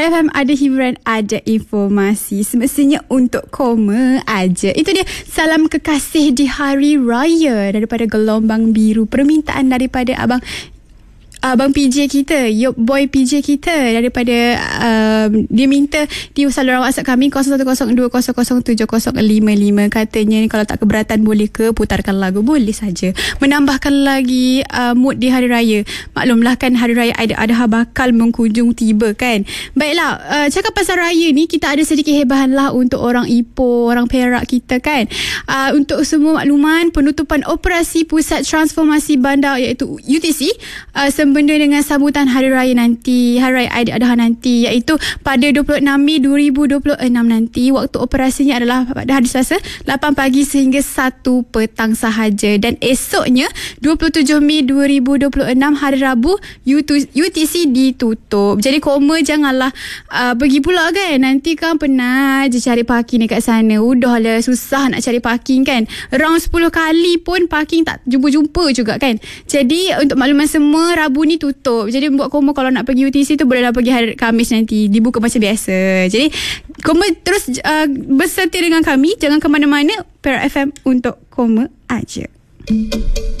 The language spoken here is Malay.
Perak FM ada hiburan, ada informasi. Semestinya untuk koma aja. Itu dia salam kekasih di Hari Raya daripada Gelombang Biru. Permintaan daripada Abang PJ kita, Yop Boy PJ kita, daripada dia minta di saluran WhatsApp kami 0102007055. Katanya kalau tak keberatan boleh ke putarkan lagu, boleh saja. Menambahkan lagi mood di Hari Raya. Maklumlah kan Hari Raya Aidiladha bakal menghujung tiba kan. Baiklah, cakap pasal raya ni, kita ada sedikit hebahan lah untuk orang Ipoh, orang Perak kita kan. Untuk semua makluman, penutupan operasi Pusat Transformasi Bandar iaitu UTC benda dengan sambutan Hari Raya nanti, Hari Raya Aidiladha nanti, iaitu pada 26 Mei 2026 nanti. Waktu operasinya adalah pada hari Selasa 8 pagi sehingga 1 petang sahaja, dan esoknya 27 Mei 2026 hari Rabu UTC ditutup. Jadi koma janganlah pergi pula kan, nanti kan penat je cari parking dekat sana. Udahlah susah nak cari parking kan, round 10 kali pun parking tak jumpa-jumpa juga kan. Jadi untuk makluman semua, Rabu ni tutup. Jadi buat koma kalau nak pergi UTC tu bolehlah pergi hari Khamis nanti, dibuka macam biasa. Jadi koma terus bersetia dengan kami, jangan ke mana-mana. Perak FM untuk koma aja.